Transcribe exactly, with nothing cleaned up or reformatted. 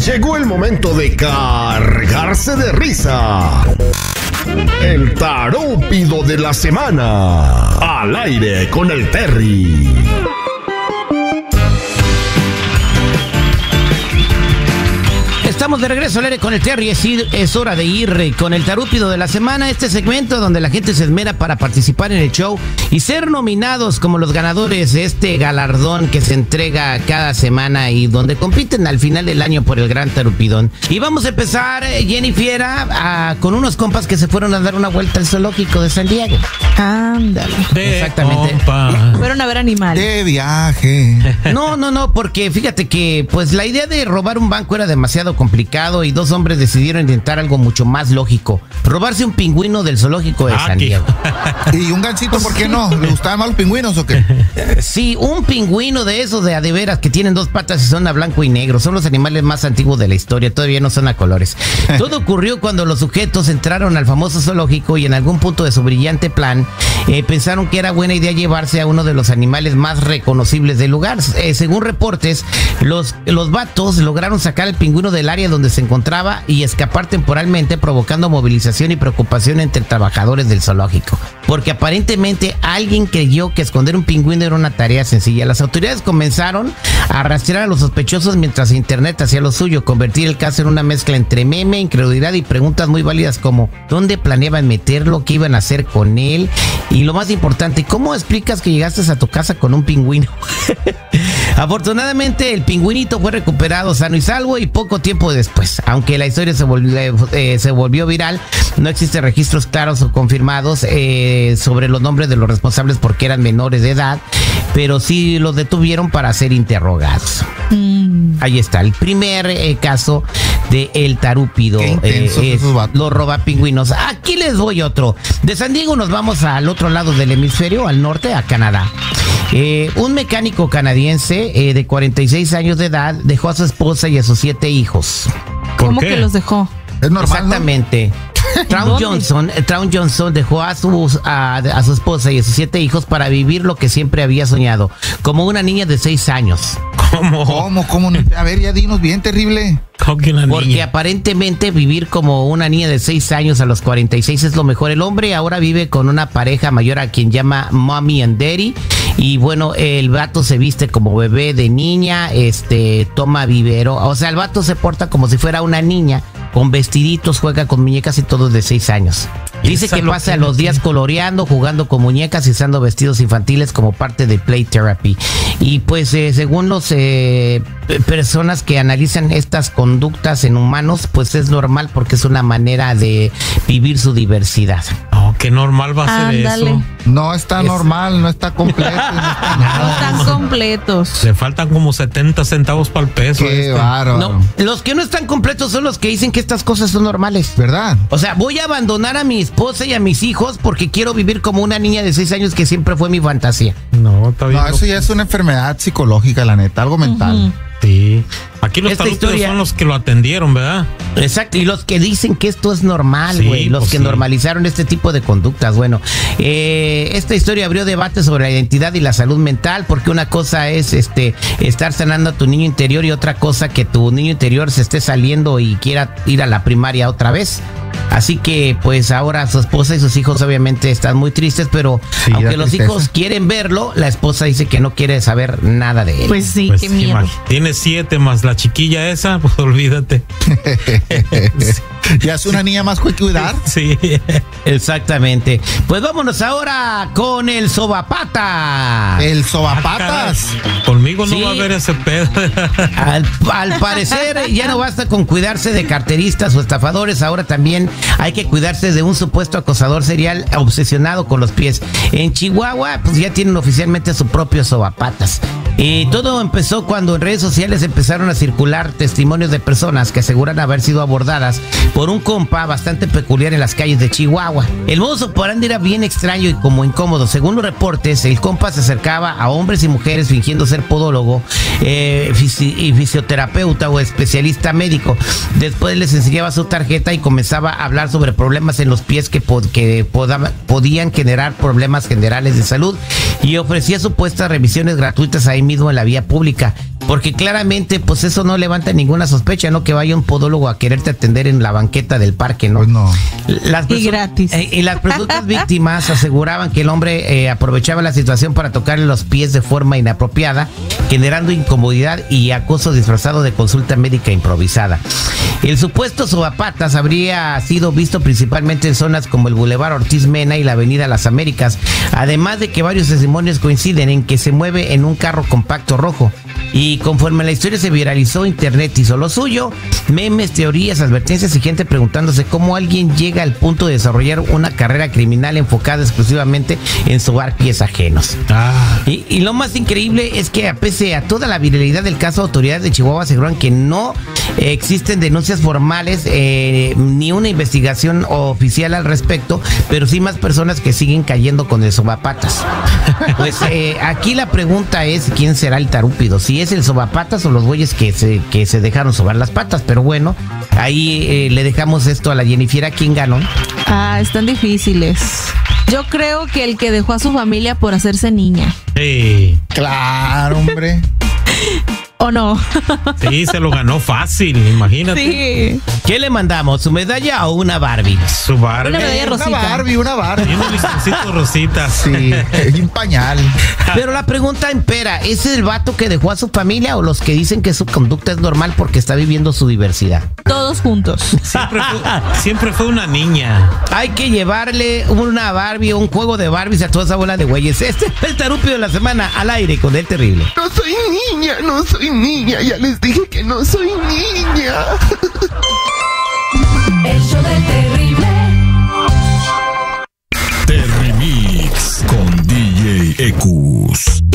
Llegó el momento de cargarse de risa. El tarúpido de la semana. Al aire con el Terry. Estamos de regreso al aire con el Terry. Es, ir, es hora de ir con el tarúpido de la semana. Este segmento donde la gente se esmera para participar en el show y ser nominados como los ganadores de este galardón que se entrega cada semana y donde compiten al final del año por el gran tarupidón. Y vamos a empezar, Jenny Fiera, a, con unos compas que se fueron a dar una vuelta al zoológico de San Diego. Ándale. De Exactamente. Compa. Fueron a ver animales. De viaje. No, no, no, porque fíjate que pues la idea de robar un banco era demasiado complicado y dos hombres decidieron intentar algo mucho más lógico: robarse un pingüino del zoológico de ah, San Diego. ¿Y un gansito por qué no? ¿Le gustaban más los pingüinos o qué? Sí, un pingüino de esos de a de veras que tienen dos patas y son a blanco y negro. Son los animales más antiguos de la historia, todavía no son a colores. Todo ocurrió cuando los sujetos entraron al famoso zoológico y en algún punto de su brillante plan eh, pensaron que era buena idea llevarse a uno de los animales más reconocibles del lugar. Eh, según reportes, los, los vatos lograron sacar al pingüino del área donde se encontraba y escapar temporalmente, provocando movilización y preocupación entre trabajadores del zoológico, porque aparentemente alguien creyó que esconder un pingüino era una tarea sencilla. Las autoridades comenzaron a rastrear a los sospechosos mientras internet hacía lo suyo, convertir el caso en una mezcla entre meme, incredulidad y preguntas muy válidas como ¿dónde planeaban meterlo? ¿Qué iban a hacer con él? Y lo más importante, ¿cómo explicas que llegaste a tu casa con un pingüino? Afortunadamente el pingüinito fue recuperado sano y salvo y poco tiempo después, aunque la historia se volvió, eh, se volvió viral, no existen registros claros o confirmados eh, sobre los nombres de los responsables porque eran menores de edad, pero sí los detuvieron para ser interrogados. Mm. Ahí está, el primer eh, caso de el tarúpido, eh, es los robapingüinos. Aquí les voy otro. De San Diego nos vamos al otro lado del hemisferio, al norte, a Canadá. Eh, un mecánico canadiense eh, de cuarenta y seis años de edad dejó a su esposa y a sus siete hijos. ¿Cómo que los dejó? Es normal, exactamente. ¿No? Traun Johnson, Traun Johnson dejó a su, a, a su esposa y a sus siete hijos para vivir lo que siempre había soñado, como una niña de seis años. ¿Cómo? ¿Cómo? ¿Cómo? A ver, ya dinos bien, terrible. Porque niña? Aparentemente vivir como una niña de seis años a los cuarenta y seis es lo mejor. El hombre ahora vive con una pareja mayor a quien llama Mommy and Daddy. Y bueno, el vato se viste como bebé de niña, este, toma vivero. O sea, el vato se porta como si fuera una niña, con vestiditos, juega con muñecas y todo de seis años. Dice que pasa los días coloreando, jugando con muñecas y usando vestidos infantiles como parte de play therapy. Y pues eh, según los eh, personas que analizan estas conductas en humanos, pues es normal porque es una manera de vivir su diversidad. Oh, qué normal va a ser eso. No está es... normal, no está completo. No, está nada. No están completos. Le faltan como setenta centavos para el peso. Qué bárbaro. No, los que no están completos son los que dicen que estas cosas son normales. ¿Verdad? O sea, voy a abandonar a mi esposa y a mis hijos porque quiero vivir como una niña de seis años que siempre fue mi fantasía. No, está bien. No, eso ya es una enfermedad psicológica, la neta, algo mental. Uh-huh. Sí. Aquí los tarúpidos son los que lo atendieron, ¿verdad? Exacto, y los que dicen que esto es normal, güey, sí, los pues que sí. normalizaron este tipo de conductas. Bueno, eh, esta historia abrió debate sobre la identidad y la salud mental, porque una cosa es este estar sanando a tu niño interior y otra cosa que tu niño interior se esté saliendo y quiera ir a la primaria otra vez. Así que pues ahora su esposa y sus hijos obviamente están muy tristes, pero sí, aunque los tristeza. hijos quieren verlo, la esposa dice que no quiere saber nada de él. Pues sí, pues, qué miedo. Tiene siete más la chiquilla esa, pues olvídate. ¿Ya es una niña más que cuidar? Sí, exactamente. Pues vámonos ahora con el sobapata. El sobapatas. Ah, conmigo no sí. va a haber ese pedo. Al, al parecer ya no basta con cuidarse de carteristas o estafadores, ahora también hay que cuidarse de un supuesto acosador serial obsesionado con los pies. En Chihuahua, pues ya tienen oficialmente su propio sobapatas. Y todo empezó cuando en redes sociales empezaron a circular testimonios de personas que aseguran haber sido abordadas por un compa bastante peculiar en las calles de Chihuahua. El modus operandi era bien extraño y como incómodo. Según los reportes, el compa se acercaba a hombres y mujeres fingiendo ser podólogo, eh, fisi- y fisioterapeuta o especialista médico. Después les enseñaba su tarjeta y comenzaba a hablar sobre problemas en los pies que, pod- que poda- podían generar problemas generales de salud y ofrecía supuestas revisiones gratuitas ahí mismo en la vía pública. porque claramente pues eso no levanta ninguna sospecha, ¿no? Que vaya un podólogo a quererte atender en la banqueta del parque, ¿no? Pues no. Las Y gratis. Eh, y las presuntas víctimas aseguraban que el hombre eh, aprovechaba la situación para tocarle los pies de forma inapropiada, generando incomodidad y acoso disfrazado de consulta médica improvisada. El supuesto sobapatas habría sido visto principalmente en zonas como el Boulevard Ortiz Mena y la Avenida Las Américas, además de que varios testimonios coinciden en que se mueve en un carro compacto rojo. Y conforme la historia se viralizó, internet hizo lo suyo, memes, teorías, advertencias y gente preguntándose cómo alguien llega al punto de desarrollar una carrera criminal enfocada exclusivamente en sobar pies ajenos. Ah. Y, y lo más increíble es que, a pese a toda la viralidad del caso, autoridades de Chihuahua aseguran que no eh, existen denuncias formales eh, ni una investigación oficial al respecto, pero sí más personas que siguen cayendo con el sobapatas. Pues eh, aquí la pregunta es quién será el tarúpido, si es el sobapatas o los güeyes que se, que se dejaron sobar las patas. Pero bueno, ahí eh, le dejamos esto a la Jennifer. ¿Quién ganó? Ah, están difíciles. Yo creo que el que dejó a su familia por hacerse niña. Sí. Claro, hombre. ¿O no? Sí, se lo ganó fácil, imagínate. Sí. ¿Qué le mandamos? ¿Su medalla o una Barbie? Su Barbie. Una medalla Una rosita. Barbie, una Y Barbie. unos listoncitos rositas. Sí, y un pañal. Pero la pregunta impera, ¿es el vato que dejó a su familia o los que dicen que su conducta es normal porque está viviendo su diversidad? Todos juntos. Siempre fue, siempre fue una niña. Hay que llevarle una Barbie, un juego de Barbies a toda esa bola de güeyes. Este es el tarúpido de la semana, al aire con el terrible. No soy niña, no soy niña. Ya les dije que no soy niña. El show del terrible. Terrimix con D J Ecus.